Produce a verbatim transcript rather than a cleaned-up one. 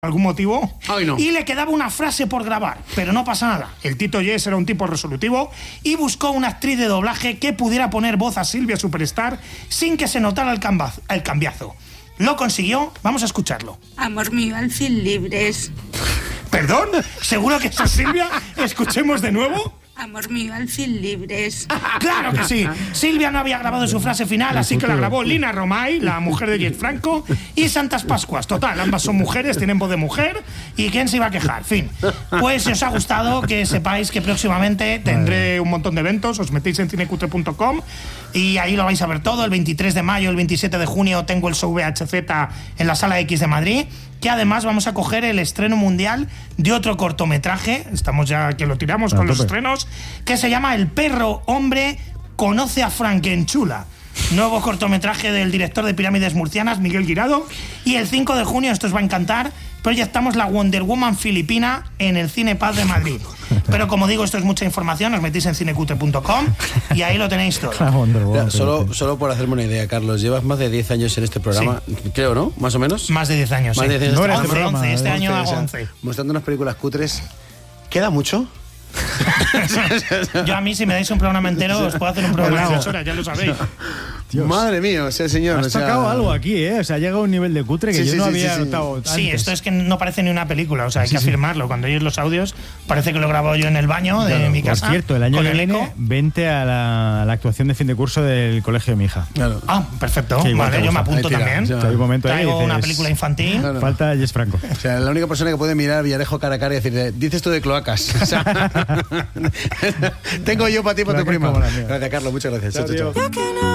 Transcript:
algún motivo. Ay, no. Y le quedaba una frase por grabar, pero no pasa nada. El Tito Yes era un tipo resolutivo y buscó una actriz de doblaje que pudiera poner voz a Silvia Superstar sin que se notara el, cambazo, el cambiazo. Lo consiguió, vamos a escucharlo. Amor mío, al fin libres. ¿Perdón? ¿Seguro que esto es Silvia? ¿Escuchemos de nuevo? Amor mío, al fin libres. ¡Claro que sí! Silvia no había grabado su frase final, así que la grabó Lina Romay, la mujer de Jess Franco, y Santas Pascuas. Total, ambas son mujeres, tienen voz de mujer, ¿y quién se iba a quejar? Fin. Pues si os ha gustado, que sepáis que próximamente tendré un montón de eventos, os metéis en cinecutre punto com y ahí lo vais a ver todo. El veintitrés de mayo, el veintisiete de junio tengo el show V H Z en la Sala X de Madrid, que además vamos a coger el estreno mundial de otro cortometraje, estamos ya que lo tiramos con los estrenos, que se llama El perro hombre conoce a Frankenchula. Nuevo cortometraje del director de Pirámides Murcianas, Miguel Guirado. Y el cinco de junio, esto os va a encantar, proyectamos la Wonder Woman filipina en el Cine Paz de Madrid. Pero como digo, esto es mucha información, os metéis en cinecutre punto com y ahí lo tenéis todo. Ya, solo, solo por hacerme una idea, Carlos, llevas más de diez años en este programa, sí. Creo, ¿no? ¿Más o menos? Más de diez años, más sí. de diez años. No este once, programa, once, este once, año hago o sea, once. Mostrando unas películas cutres. ¿Queda mucho? Yo a mí, si me dais un programa entero, os puedo hacer un programa de seis horas, ya lo sabéis. Dios. Madre mía, o sea, señor. Has o sea... sacado algo aquí, ¿eh? O sea, llega a un nivel de cutre que sí, yo sí, no sí, había sí, sí. notado antes. Sí, esto es que no parece ni una película, o sea, hay sí, que afirmarlo. Sí. Cuando oyes los audios, parece que lo he grabado yo en el baño de claro, mi casa. Por cierto, el año con que el viene, eco. vente a la, a la actuación de fin de curso del colegio de mi hija. Claro. Ah, perfecto. Sí, vale, yo me apunto tira, también. o sea, hay un momento ahí Traigo dices, una película infantil. Claro. Falta Jess Franco. O sea, la única persona que puede mirar a Villarejo cara a cara y decir, dices tú de cloacas. O sea, tengo yo para ti, para tu prima. Gracias, Carlos, muchas gracias. Chao, chao, chao.